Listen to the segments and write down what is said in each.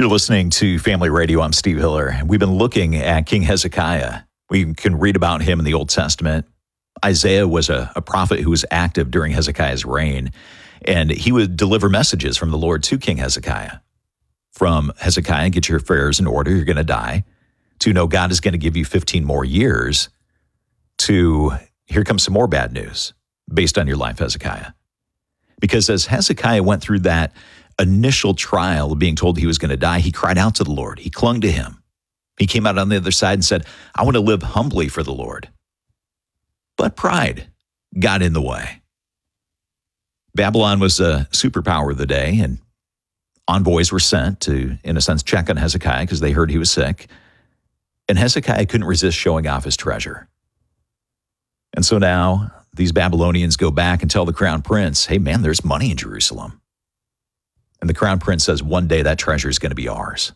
You're listening to Family Radio. I'm Steve Hiller. We've been looking at King Hezekiah. We can read about him in the Old Testament. Isaiah was a prophet who was active during Hezekiah's reign, and he would deliver messages from the Lord to King Hezekiah. From Hezekiah, get your affairs in order, you're going to die, to know God is going to give you 15 more years, to here comes some more bad news based on your life, Hezekiah. Because as Hezekiah went through that initial trial of being told he was going to die, he cried out to the Lord. He clung to him. He came out on the other side and said, I want to live humbly for the Lord. But pride got in the way. Babylon was a superpower of the day, and envoys were sent to, in a sense, check on Hezekiah because they heard he was sick. And Hezekiah couldn't resist showing off his treasure. And so now these Babylonians go back and tell the crown prince, hey man, there's money in Jerusalem. And the crown prince says, one day that treasure is going to be ours.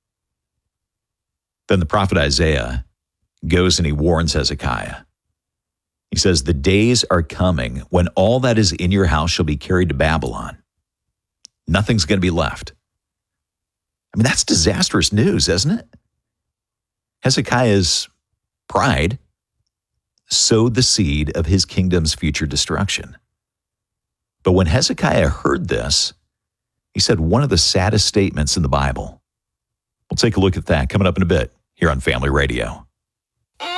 Then the prophet Isaiah goes and he warns Hezekiah. He says, the days are coming when all that is in your house shall be carried to Babylon. Nothing's going to be left. I mean, that's disastrous news, isn't it? Hezekiah's pride sowed the seed of his kingdom's future destruction. But when Hezekiah heard this, he said one of the saddest statements in the Bible. We'll take a look at that coming up in a bit here on Family Radio.